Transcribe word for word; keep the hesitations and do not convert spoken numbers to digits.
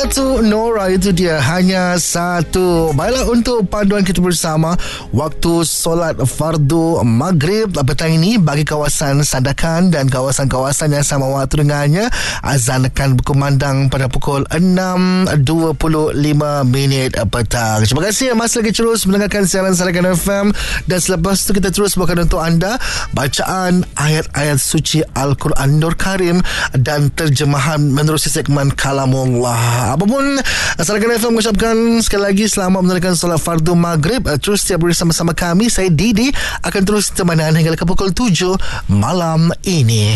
Datuk Nora itu dia, hanya satu. Baiklah, untuk panduan kita bersama waktu solat fardu maghrib petang ini bagi kawasan Sandakan dan kawasan-kawasan yang sama waktu dengannya, azan akan berkumandang pada pukul enam dua puluh lima minit petang. Terima kasih yang masih lagi terus mendengarkan siaran Sandakan F M, dan selepas itu kita terus bawakan untuk anda bacaan ayat-ayat suci Al-Quran Nur Karim dan terjemahan menerusi segmen Kalamullah. Apapun, Sandakan F M mengucapkan sekali lagi selamat menunaikan solat fardu maghrib. Terus setiap bersama-sama kami, saya Didi akan terus temani anda hingga ke pukul tujuh malam ini.